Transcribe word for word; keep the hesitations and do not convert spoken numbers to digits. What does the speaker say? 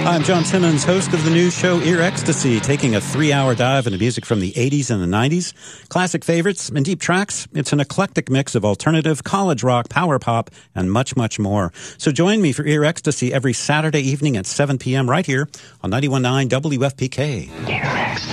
I'm John Simmons, host of the news show Ear Ecstasy, taking a three-hour dive into music from the eighties and the nineties, classic favorites, and deep tracks. It's an eclectic mix of alternative, college rock, power pop, and much, much more. So join me for Ear Ecstasy every Saturday evening at seven p.m. right here on ninety-one point nine W F P K. Ear Ecstasy.